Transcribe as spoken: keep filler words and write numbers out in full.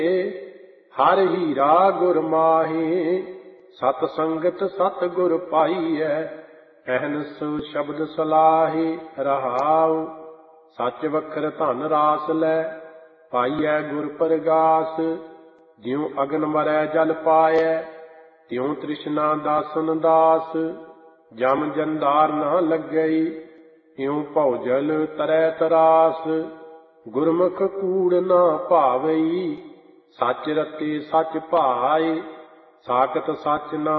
ਹਰ ਹੀਰਾ ਗੁਰ ਮਾਹੀ, ਸਤ ਸੰਗਤ ਸਤ ਗੁਰ ਪਾਈਐ। ਅਹਨਿਸ ਸ਼ਬਦ ਸਲਾਹੀ ਰਹਾਉ, ਸੱਚ ਵਖਰ ਧਨ ਰਾਸ ਲੈ। ਪਾਈਐ ਗੁਰ ਪ੍ਰਗਾਸ, ਜਿਉ ਅਗਨ ਮਰੈ ਜਲ ਪਾਇਐ। ਤਿਉ ਤ੍ਰਿਸ਼ਨਾ ਦਾਸਨ ਦਾਸ, ਜਮ ਜੰਧਾਰ ਨਾ ਲੱਗਈ। ਇਉ ਭਉਜਲ ਤਰੈ ਤਰਾਸ, ਗੁਰਮੁਖ ਕੂੜ ਨਾ ਭਾਵਈ। ਸੱਚ ਰਤੇ ਸੱਚ ਭਾਏ, ਸਾਖਤ ਸੱਚ ਨਾ